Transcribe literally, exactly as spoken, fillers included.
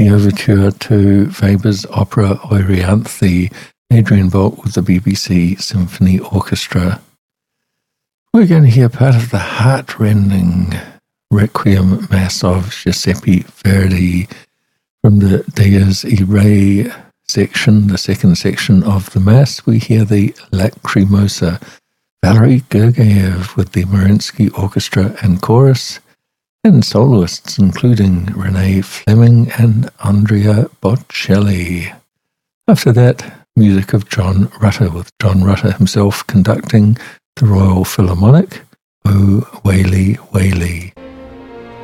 the overture to Weber's opera Euryanthe, Adrian Volk with the B B C Symphony Orchestra. We're going to hear part of the heart-rending Requiem Mass of Giuseppe Verdi from the Dies Irae section, the second section of the Mass. We hear the Lacrimosa, Valery Gergiev with the Mariinsky Orchestra and Chorus, and soloists including Renee Fleming and Andrea Bocelli. After that, music of John Rutter, with John Rutter himself conducting the Royal Philharmonic, O Waly Waly.